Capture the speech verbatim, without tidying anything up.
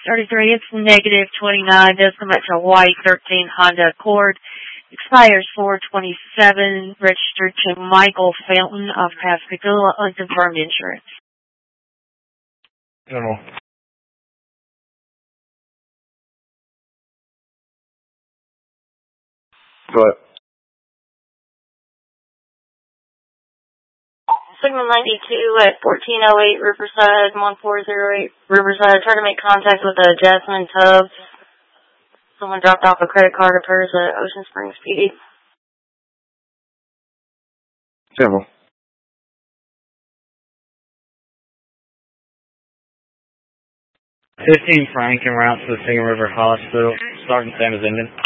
thirty-three, it's negative twenty-nine. Does come back to a white thirteen Honda Accord. Expires four twenty-seven. Registered to Michael Fountain of Pascagoula. Unconfirmed insurance. General. Go ahead. Signal ninety-two at fourteen oh eight Riverside, one four zero eight Riverside. Trying to make contact with uh, Jasmine Tubbs. Someone dropped off a credit card of hers at Ocean Springs P D. General. fifteen Frank en route to the Singing River Hospital, starting same as ending.